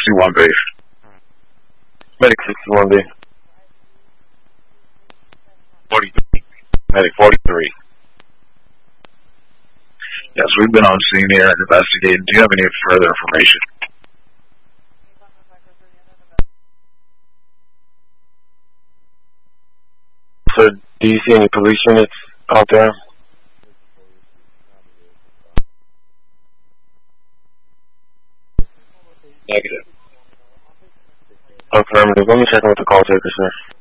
61B. Medic 61B. 43. Medic 43. Yes, we've been on scene here and investigating. Do you have any further information? So, do you see any police units out there? Negative. Affirmative. Let me check in with the call taker, sir.